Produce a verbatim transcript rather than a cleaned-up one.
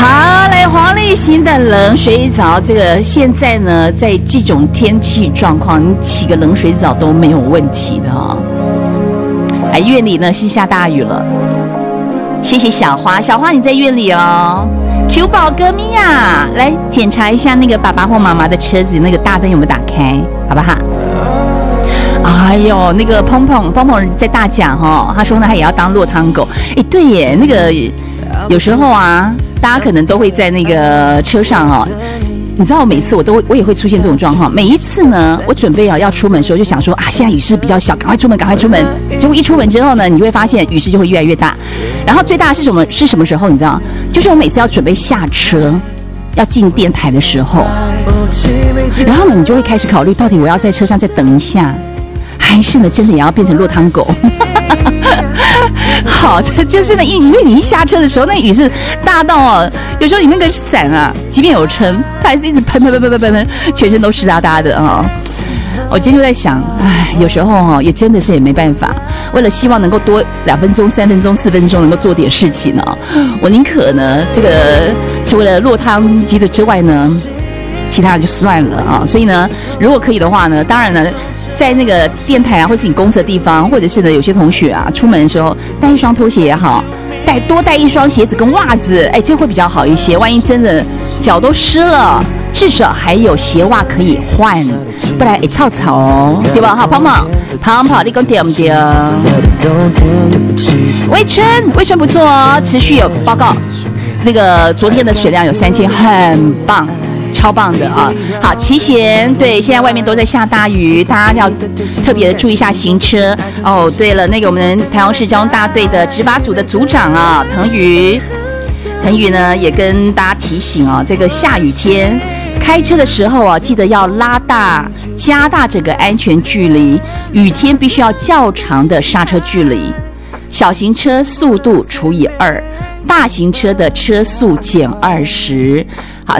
好，来黄立行的冷水澡，这个现在呢，在这种天气状况，你起个冷水澡都没有问题的啊、哦。哎，院里呢是下大雨了，谢谢小花，小花你在院里哦。Q 宝哥咪呀，来检查一下那个爸爸或妈妈的车子那个大灯有没有打开，好不好？哎呦，那个碰碰碰碰在大讲哈、哦，他说呢他也要当落汤狗。哎，对耶，那个有时候啊，大家可能都会在那个车上哦。你知道，每次我都我也会出现这种状况。每一次呢，我准备啊要出门的时候，就想说啊，现在雨势比较小，赶快出门，赶快出门。结果一出门之后呢，你就会发现雨势就会越来越大。然后最大的是什么？是什么时候？你知道？就是我每次要准备下车，要进电台的时候，然后呢，你就会开始考虑，到底我要在车上再等一下，还是呢，真的也要变成落汤狗？好，这就是呢，因为你一下车的时候，那雨是大到哦，有时候你那个伞啊，即便有撑，它还是一直喷喷喷喷喷喷喷，全身都湿哒哒的啊、哦。我今天就在想，哎，有时候哦，也真的是也没办法，为了希望能够多两分钟、三分钟、四分钟能够做点事情呢、哦，我宁可呢，这个除了落汤鸡的之外呢，其他的就算了啊、哦。所以呢，如果可以的话呢，当然呢。在那个电台啊，或是你公司的地方，或者是呢，有些同学啊，出门的时候带一双拖鞋也好，带多带一双鞋子跟袜子，哎，这会比较好一些。万一真的脚都湿了，至少还有鞋袜可以换，不然哎草草哦，对吧？好，胖胖，胖胖，你讲对不对？魏春，魏春不错哦，持续有报告，那个昨天的水量有三千，很棒。超棒的啊！好，奇贤，对，现在外面都在下大雨，大家要特别注意一下行车哦。对了，那个我们台中市交通大队的执法组的组长啊，腾宇，腾宇呢也跟大家提醒啊，这个下雨天开车的时候啊，记得要拉大、加大这个安全距离，雨天必须要较长的刹车距离，小型车速度除以二，大型车的车速减二十。好。